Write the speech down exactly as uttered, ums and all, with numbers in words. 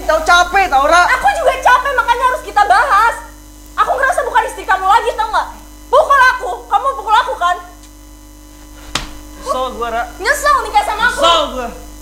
tau capek tau Ra. Aku juga capek, makanya harus kita bahas. Aku ngerasa bukan istri kamu lagi, tau nggak? Pukul aku, kamu pukul aku kan? Nyesel gue Ra. Nyesel nikah sama aku. Nyesel gue.